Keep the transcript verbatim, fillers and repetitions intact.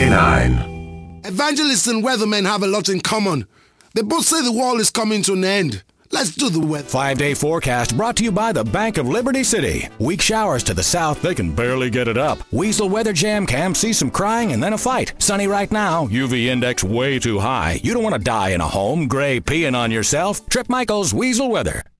ninety-nine. Evangelists and weathermen have a lot in common. They both say the world is coming to an end. Let's do the weather. Five-day forecast brought to you by the Bank of Liberty City. Weak showers to the south, they can barely get it up. Weasel Weather Jam Cam sees some crying and then a fight. Sunny right now, U V index way too high. You don't want to die in a home, gray peeing on yourself. Trip Michael's Weasel Weather.